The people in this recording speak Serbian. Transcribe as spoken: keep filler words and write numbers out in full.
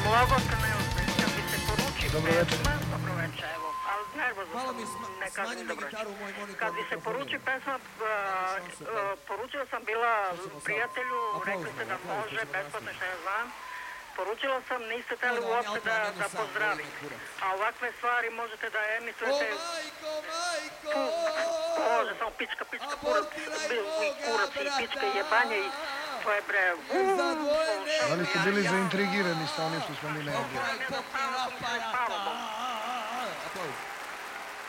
Logota ne uzme, kad bi se poruči Dobro večer. pesma, dobro večer, evo, ali nervozno sam, ne kažem dobro večer. Kad bi se poruči pesma, poručila sam bila prijatelju, rekli ste da može, besplatno što ja znam, poručila sam, niste teli uopšte da, da pozdravim. A ovakve stvari možete da emitujete... O majko, majko! Može, samo pička, pička, kurac, kurac i pička i jebanje i... To je bre... Da li ste bili zaintrigirani sa onim što smo mi najavili?